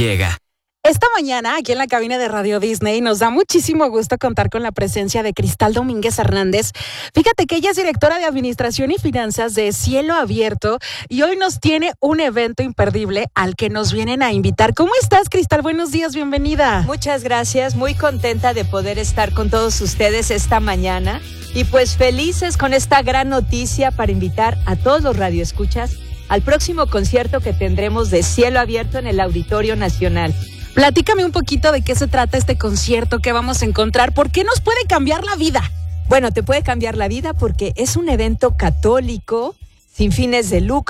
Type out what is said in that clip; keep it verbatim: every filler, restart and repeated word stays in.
llega. Esta mañana, aquí en la cabina de Radio Disney, nos da muchísimo gusto contar con la presencia de Cristal Domínguez Hernández. Fíjate que ella es directora de Administración y Finanzas de Cielo Abierto y hoy nos tiene un evento imperdible al que nos vienen a invitar. ¿Cómo estás, Cristal? Buenos días, bienvenida. Muchas gracias, muy contenta de poder estar con todos ustedes esta mañana y pues felices con esta gran noticia para invitar a todos los radioescuchas al próximo concierto que tendremos de Cielo Abierto en el Auditorio Nacional. Platícame un poquito de qué se trata este concierto, qué vamos a encontrar, por qué nos puede cambiar la vida. Bueno, te puede cambiar la vida porque es un evento católico sin fines de lucro.